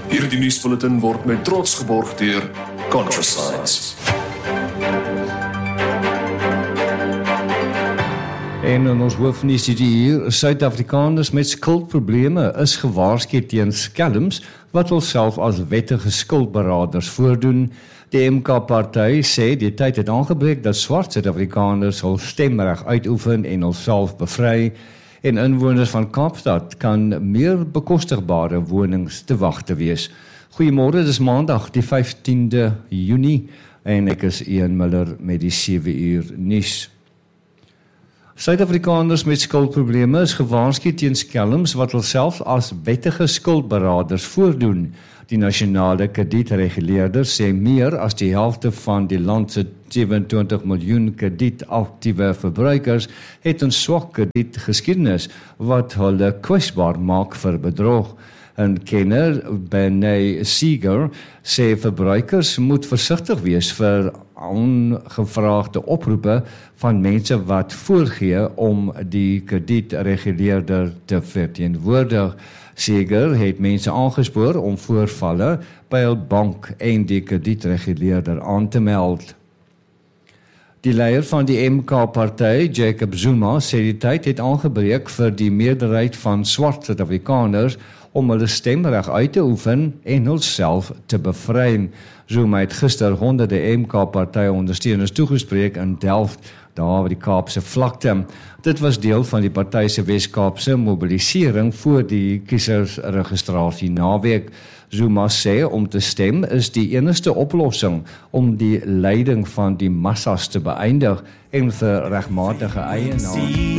Hierdie nuusbulletin word met trots geborg deur ContraScience. En in ons hoofnuus hier, Suid-Afrikaners met skuldprobleme is gewaarsku teen skelms wat hulself as wettige skuldberaders voordoen. Die MK-party sê die tyd het aangebreek dat swart Suid-Afrikaners hul stemreg uitoefen en hulself bevry. En inwoners van Kaapstad kan meer bekostigbare wonings te wagte wees. Goeiemôre, dis Maandag die 15de Junie en ek is Ian Miller met die 7 uur nuus. Suid-Afrikaners met skuldprobleme is gewaarsku teen skelms wat hulself as wettige skuldberaders voordoen. Die nasionale kredietreguleerder sê meer as die helfte van die land se 27 miljoen kredietaktiewe verbruikers het 'n swak kredietgeskiedenis wat hulle kwesbaar maak vir bedrog. En kenner Benay Seeger sê verbruikers moet versigtig wees vir ongevraagde oproepe van mense wat voorgee om die kredietreguleerder te verteenwoordig. Seeger het mense aangespoor om voorvalle by 'n bank en die kredietreguleerder aan te meld. Die leier van die MK-party, Jacob Zuma, sê die tyd het aangebreek vir die meerderheid van swart Suid-Afrikaners om hulle stemreg uit te oefen en hulself te bevry. Zuma het gister honderde MK-party ondersteuners toegespreek in Delft, daar by die Kaapse vlakte. Dit was deel van die party se Wes-Kaapse mobilisering voor die kiesersregistrasie naweek. Zuma sê om te stem is die enigste oplossing om die lyding van die massas te beëindig en vir regmatige eienaars